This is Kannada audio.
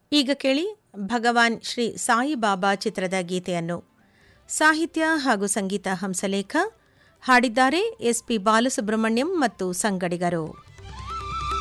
ಈಗ ಕೇಳಿ ಭಗವಾನ್ ಶ್ರೀ ಸಾಯಿಬಾಬಾ ಚಿತ್ರದ ಗೀತೆಯನ್ನು. ಸಾಹಿತ್ಯ ಹಾಗೂ ಸಂಗೀತ ಹಂಸಲೇಖ, ಹಾಡಿದ್ದಾರೆ ಎಸ್ ಪಿ ಬಾಲಸುಬ್ರಹ್ಮಣ್ಯಂ ಮತ್ತು ಸಂಗಡಿಗರು.